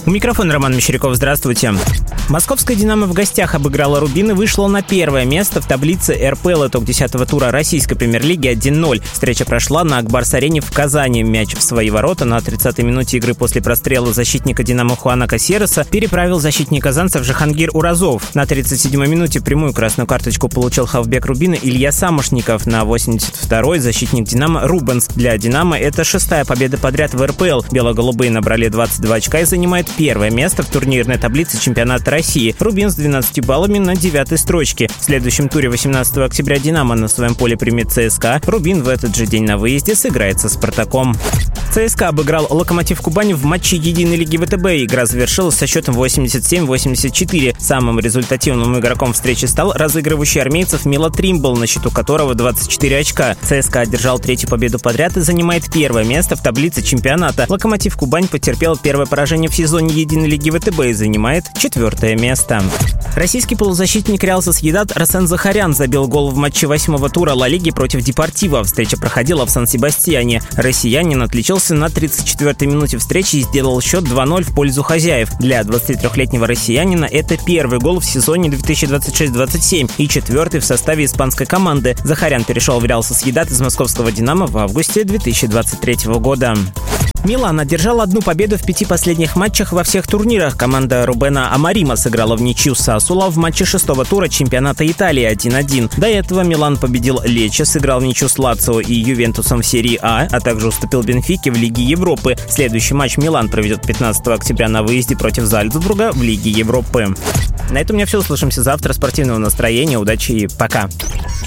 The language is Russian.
У микрофона Роман Мещеряков. Здравствуйте. Московская «Динамо» в гостях обыграла «Рубин» и вышла на первое место в таблице РПЛ. Итог 10-го тура российской премьер-лиги 1-0. Встреча прошла на Акбарс-арене в Казани. Мяч в свои ворота на 30-й минуте игры после прострела защитника «Динамо» Хуана Касьереса переправил защитник казанцев Жахангир Уразов. На 37-й минуте прямую красную карточку получил хавбек «Рубина» Илья Самошников. На 82-й защитник «Динамо» Рубенс. Для «Динамо» это 6-я победа подряд в РПЛ. Бело-голубые набрали 22 очка и занимают первое место в турнирной таблице чемпионата России. «Рубин» с 12 баллами на 9-й строчке. В следующем туре 18 октября «Динамо» на своем поле примет ЦСКА. «Рубин» в этот же день на выезде сыграет со «Спартаком». ЦСКА обыграл «Локомотив Кубань» в матче единой лиги ВТБ. Игра завершилась со счетом 87-84. Самым результативным игроком встречи стал разыгрывающий армейцев Мила Тримбл, на счету которого 24 очка. ЦСКА одержал третью победу подряд и занимает первое место в таблице чемпионата. «Локомотив Кубань» потерпел первое поражение в сезоне единой лиги ВТБ и занимает 4-е место. Российский полузащитник «Реал Сосьедад» Арсен Захарян забил гол в матче 8-го тура Ла Лиги против Депортиво. Встреча проходила в Сан-Себастьяне. Россиянин отличился на 34-й минуте встречи и сделал счет 2-0 в пользу хозяев. Для 23-летнего россиянина это первый гол в сезоне 2026-27 и 4-й в составе испанской команды. Захарян перешел в «Реал Сосьедад» из московского «Динамо» в августе 2023 года. «Милан» одержал одну победу в 5 последних матчах во всех турнирах. Команда Рубена Амарима сыграла в ничью с Сассуоло в матче 6-го тура чемпионата Италии 1-1. До этого «Милан» победил Лечче, сыграл в ничью с Лацио и Ювентусом в серии А, а также уступил Бенфике в Лиге Европы. Следующий матч «Милан» проведет 15 октября на выезде против Зальцбурга в Лиге Европы. На этом у меня все. Услышимся завтра. Спортивного настроения, удачи и пока.